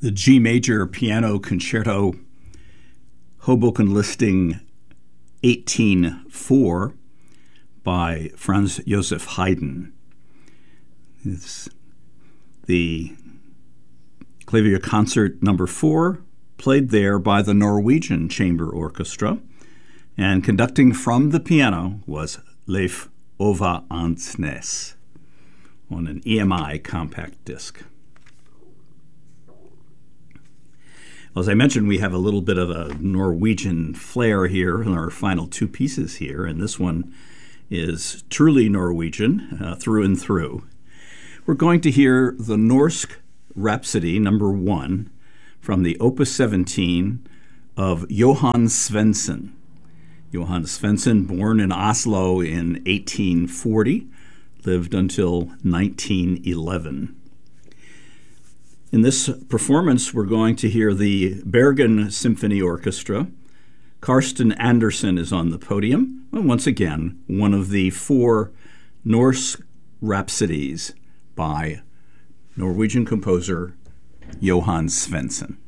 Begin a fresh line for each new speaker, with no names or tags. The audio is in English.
the G major piano concerto, Hoboken listing 18-4 by Franz Joseph Haydn. It's the Clavier Concert No. 4, played there by the Norwegian Chamber Orchestra, and conducting from the piano was Leif Ove Ansnes on an EMI compact disc. As I mentioned, we have a little bit of a Norwegian flair here in our final two pieces here, and this one is truly Norwegian through and through. We're going to hear the Norsk Rhapsody No. 1 from the Opus 17 of Johan Svensson. Johan Svensson, born in Oslo in 1840, lived until 1911. In this performance, we're going to hear the Bergen Symphony Orchestra. Karsten Andersen is on the podium, and once again, one of the four Norse Rhapsodies by Norwegian composer Johan Svensson.